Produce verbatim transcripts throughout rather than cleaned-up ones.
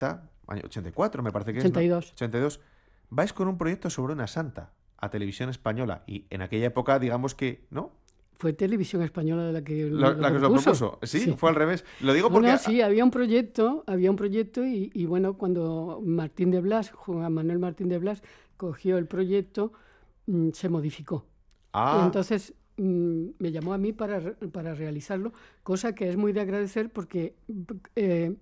ochenta, año ochenta y cuatro me parece que ochenta y dos. es, ¿no? ochenta y dos, vais con un proyecto sobre una santa a Televisión Española. Y en aquella época, digamos que, ¿no? Fue Televisión Española la que La, lo la que os lo propuso. propuso. ¿Sí? Sí. Fue al revés. Lo digo No, porque... no, sí, había un proyecto, había un proyecto y, y bueno, cuando Martín de Blas, Juan Manuel Martín de Blas, cogió el proyecto, mmm, se modificó. Ah. Y entonces mmm, me llamó a mí para, para realizarlo, cosa que es muy de agradecer porque eh,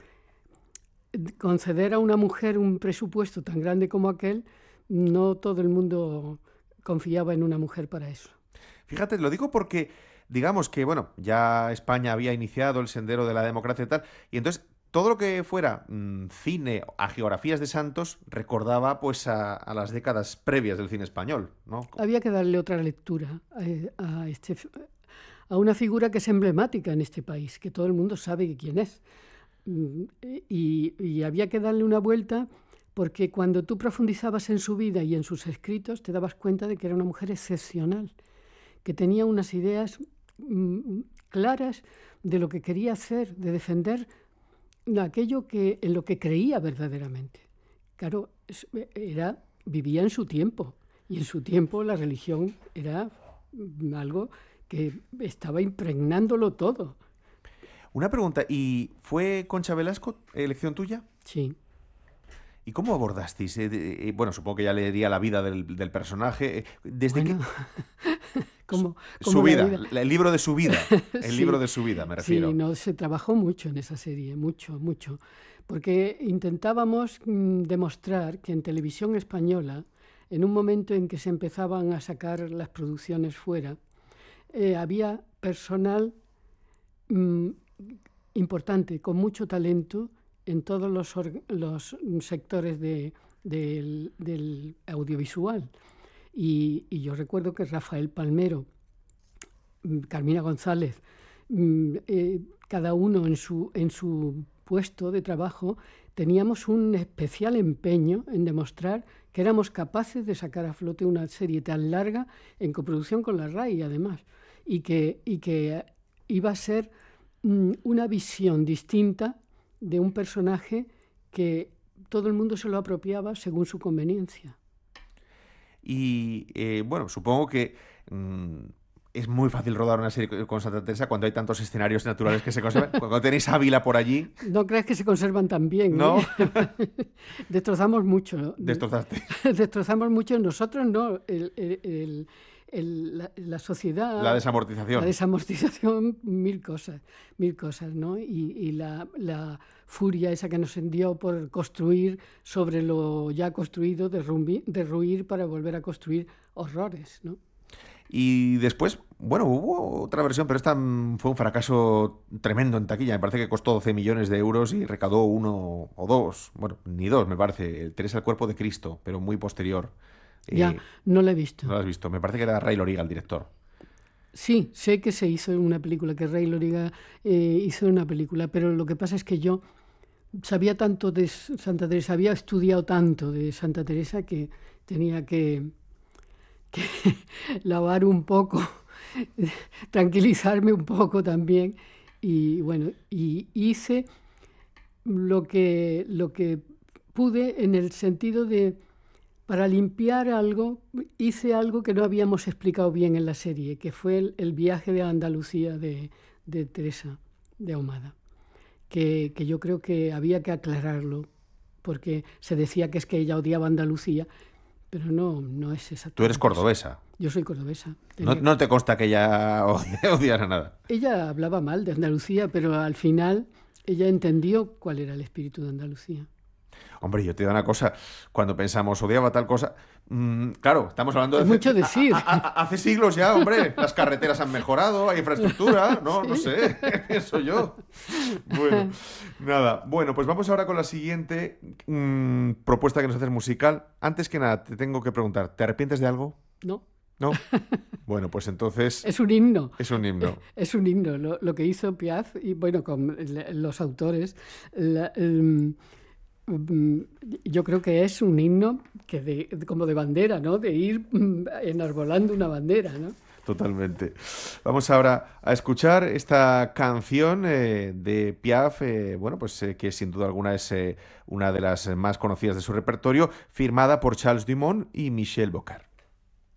conceder a una mujer un presupuesto tan grande como aquel, no todo el mundo confiaba en una mujer para eso. Fíjate, lo digo porque, digamos que, bueno, ya España había iniciado el sendero de la democracia y tal, y entonces todo lo que fuera mmm, cine, hagiografías de santos, recordaba pues a, a las décadas previas del cine español, ¿no? Había que darle otra lectura a, a, este, a una figura que es emblemática en este país, que todo el mundo sabe quién es. Y, y había que darle una vuelta porque cuando tú profundizabas en su vida y en sus escritos, te dabas cuenta de que era una mujer excepcional, que tenía unas ideas mmm, claras de lo que quería hacer, de defender aquello que, en lo que creía verdaderamente. Claro, era, vivía en su tiempo, y en su tiempo la religión era algo que estaba impregnándolo todo. Una pregunta, ¿y fue Concha Velasco elección tuya? Sí. ¿Y cómo abordasteis? Eh, eh, bueno, supongo que ya leería la vida del, del personaje. Desde bueno, que... como, su como vida, vida, el libro de su vida, el sí, libro de su vida, me refiero. Sí, no, se trabajó mucho en esa serie, mucho, mucho, porque intentábamos mmm, demostrar que en Televisión Española, en un momento en que se empezaban a sacar las producciones fuera, eh, había personal mmm, importante, con mucho talento en todos los, los sectores de, de, del audiovisual. Y, y yo recuerdo que Rafael Palmero, Carmina González, eh, cada uno en su, en su puesto de trabajo, teníamos un especial empeño en demostrar que éramos capaces de sacar a flote una serie tan larga en coproducción con la RAI, además, y que, y que iba a ser mm, una visión distinta de un personaje que todo el mundo se lo apropiaba según su conveniencia. Y eh, bueno, supongo que mmm, es muy fácil rodar una serie con Santa Teresa cuando hay tantos escenarios naturales que se conservan. Cuando tenéis Ávila por allí... No creas que se conservan tan bien, ¿no? ¿eh? Destrozamos mucho, ¿no? Destrozaste. Destrozamos mucho nosotros, ¿no? El, el, el, el, la, la sociedad... La desamortización. La desamortización, mil cosas, mil cosas, ¿no? Y, y la, la furia esa que nos dio por construir sobre lo ya construido, derruir, derruir para volver a construir horrores, ¿no? Y después, bueno, hubo otra versión, pero esta fue un fracaso tremendo en taquilla. Me parece que costó doce millones de euros y recaudó uno o dos. Bueno, ni dos, me parece. Teresa el cuerpo de Cristo, pero muy posterior. Ya, eh, no la he visto. No la has visto. Me parece que era Ray Loriga el director. Sí, sé que se hizo una película, que Ray Loriga eh, hizo una película, pero lo que pasa es que yo sabía tanto de Santa Teresa, había estudiado tanto de Santa Teresa que tenía que... que lavar un poco, tranquilizarme un poco también, y bueno, y hice lo que, lo que pude en el sentido de, para limpiar algo, hice algo que no habíamos explicado bien en la serie, que fue el, el viaje de Andalucía de, de Teresa de Ahumada, que, que yo creo que había que aclararlo, porque se decía que es que ella odiaba Andalucía, pero no, no es exactamente. Tú eres cordobesa. Eso. Yo soy cordobesa. No, no te consta que ella odiara nada. Ella hablaba mal de Andalucía, pero al final ella entendió cuál era el espíritu de Andalucía. Hombre, yo te digo una cosa, cuando pensamos odiaba tal cosa, mmm, claro, estamos hablando de... Es mucho decir. A, a, a, hace siglos ya, hombre, las carreteras han mejorado, hay infraestructura, no, sí. no sé, pienso yo. Bueno, nada, bueno, pues vamos ahora con la siguiente mmm, propuesta que nos haces musical. Antes que nada, te tengo que preguntar, ¿te arrepientes de algo? No. ¿No? Bueno, pues entonces... Es un himno. Es un himno. Es un himno, lo, lo que hizo Piaf, y bueno, con los autores... La, um, yo creo que es un himno que de, como de bandera, ¿no? De ir enarbolando una bandera, ¿no? totalmente. Vamos ahora a escuchar esta canción eh, de Piaf, eh, bueno, pues eh, que sin duda alguna es eh, una de las más conocidas de su repertorio, firmada por Charles Dumont y Michel Bocard.